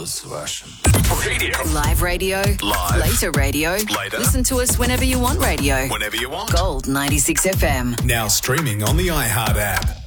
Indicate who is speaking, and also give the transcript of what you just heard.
Speaker 1: Russian.
Speaker 2: Radio.
Speaker 3: Live radio.
Speaker 2: Live.
Speaker 3: Later radio.
Speaker 2: Later.
Speaker 3: Listen to us whenever you want radio.
Speaker 2: Whenever you want.
Speaker 3: Gold 96 FM.
Speaker 1: Now streaming on the iHeart app.